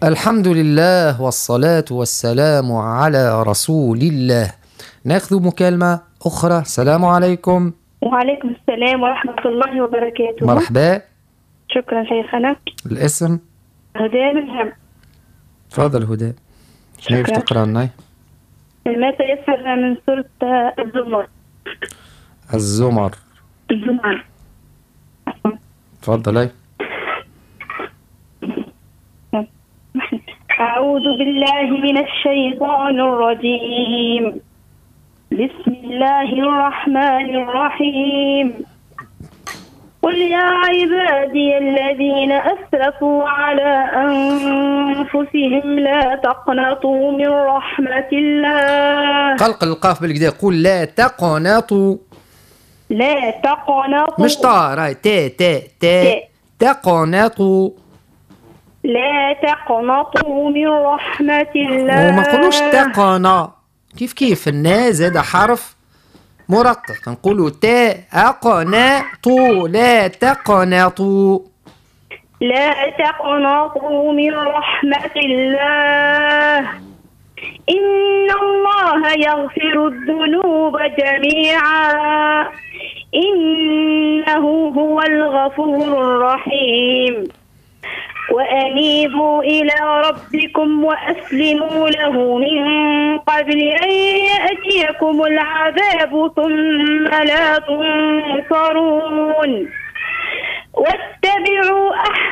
الحمد لله والصلاة والسلام على رسول الله. ناخذ مكالمة أخرى. السلام عليكم. وعليكم السلام ورحمة الله وبركاته. مرحبا. شكرا شيخنا. الاسم؟ هدى من هم. تفضل هدى. شنو تقرأ لنا؟ ما تيسر من سورة الزمر. الزمر. تفضلي. أعوذ بالله من الشيطان الرجيم. بسم الله الرحمن الرحيم. قل يا عبادي الذين أسرفوا على أنفسهم لا تقنطوا من رحمة الله. قلقل القاف بالكدا. قل لا تقنطوا. لا تقنطوا. مش طا راي تا تقنطوا. لا تقنطوا من رحمة الله. وما نقولوش تقنا. كيف النا زاد حرف مرقق. نقولوا أقنطوا. لا تقنطوا. لا تقنطوا من رحمة الله. إن الله يغفر الذنوب جميعا إنه هو الغفور الرحيم. وأنيبوا إلى ربكم وأسلموا له من قبل أن يأتيكم العذاب ثم لا تنصرون. واتبعوا